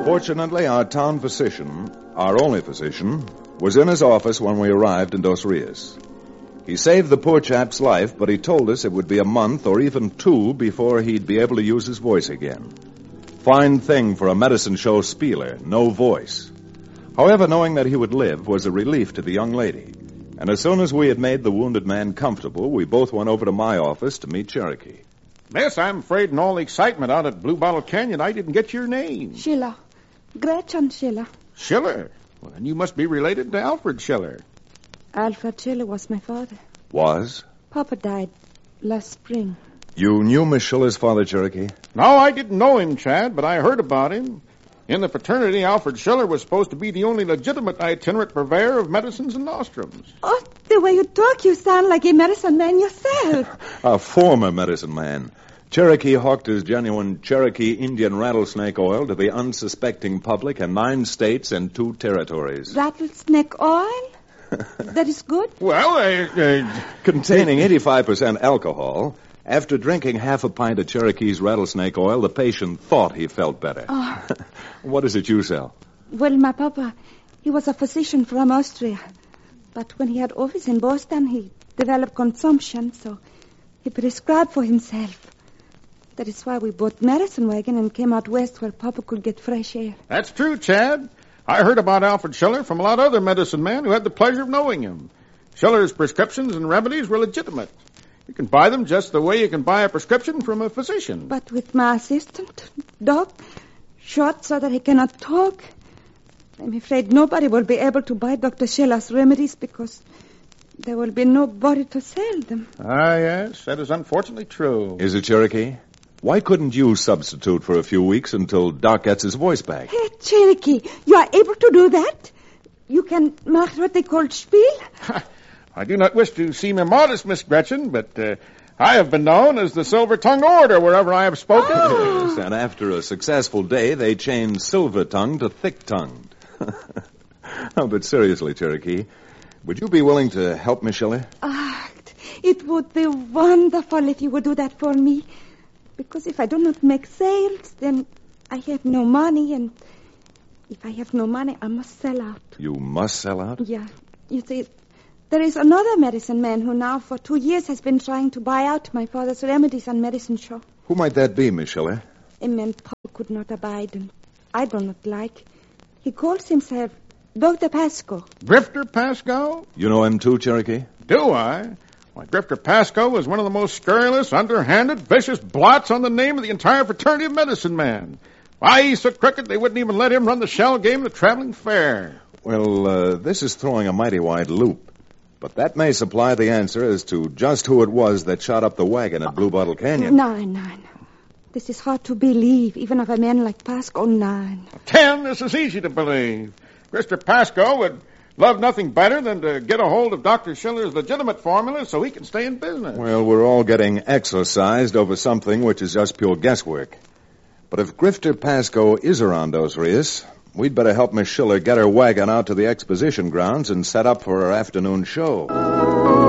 Fortunately, our town physician, our only physician, was in his office when we arrived in Dos Rios. He saved the poor chap's life, but he told us it would be a month or even 2 before he'd be able to use his voice again. Fine thing for a medicine show spieler, no voice. However, knowing that he would live was a relief to the young lady. And as soon as we had made the wounded man comfortable, we both went over to my office to meet Cherokee. Miss, I'm afraid in all the excitement out at Blue Bottle Canyon, I didn't get your name. Schiller. Gretchen Schiller. Schiller? Well, then you must be related to Alfred Schiller. Alfred Schiller was my father. Was? Papa died last spring. You knew Miss Schiller's father, Cherokee? No, I didn't know him, Chad, but I heard about him. In the fraternity, Alfred Schiller was supposed to be the only legitimate itinerant purveyor of medicines and nostrums. Oh, the way you talk, you sound like a medicine man yourself. A former medicine man. Cherokee hawked his genuine Cherokee Indian rattlesnake oil to the unsuspecting public in 9 states and 2 territories. Rattlesnake oil? That is good? Well, Containing 85% alcohol. After drinking half a pint of Cherokee's rattlesnake oil, the patient thought he felt better. Oh. What is it you sell? Well, my papa, he was a physician from Austria. But when he had office in Boston, he developed consumption, so he prescribed for himself. That is why we bought medicine wagon and came out west where Papa could get fresh air. That's true, Chad. I heard about Alfred Schiller from a lot of other medicine men who had the pleasure of knowing him. Schiller's prescriptions and remedies were legitimate. You can buy them just the way you can buy a prescription from a physician. But with my assistant, Doc, short so that he cannot talk, I'm afraid nobody will be able to buy Dr. Schiller's remedies because there will be nobody to sell them. Ah, yes, that is unfortunately true. Is it, Cherokee? Why couldn't you substitute for a few weeks until Doc gets his voice back? Hey, Cherokee, you are able to do that? You can mark what they call spiel? I do not wish to seem immodest, Miss Gretchen, but I have been known as the Silver-Tongued Order wherever I have spoken. Oh. Yes, and after a successful day, they changed silver-tongued to thick-tongued. Oh, but seriously, Cherokee, would you be willing to help Miss Schiller? Ah, it would be wonderful if you would do that for me. Because if I do not make sales, then I have no money, and if I have no money, I must sell out. You must sell out? Yeah. You see, there is another medicine man who now for 2 years has been trying to buy out my father's remedies and medicine show. Who might that be, Miss Schiller? A man Papa could not abide, and I do not like. He calls himself Dr. Pascoe. Grifter Pascoe? You know him too, Cherokee? Do I? Why, Grifter Pascoe was one of the most scurrilous, underhanded, vicious blots on the name of the entire fraternity of medicine men. Why, he's so crooked they wouldn't even let him run the shell game at a traveling fair. Well, this is throwing a mighty wide loop. But that may supply the answer as to just who it was that shot up the wagon at Blue Bottle Canyon. No. This is hard to believe, even of a man like Pascoe. No. Ken, this is easy to believe. Grifter Pascoe would love nothing better than to get a hold of Dr. Schiller's legitimate formula so he can stay in business. Well, we're all getting exorcised over something which is just pure guesswork. But if Grifter Pascoe is around Dos Rios, we'd better help Miss Schiller get her wagon out to the exposition grounds and set up for her afternoon show.